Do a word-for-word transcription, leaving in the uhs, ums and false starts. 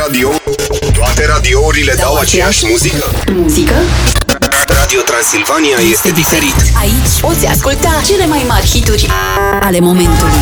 radio... Toate radiourile dau aceeași muzică? Muzică? Radio Transilvania este diferit. Aici poți asculta cele mai mari hituri ale momentului.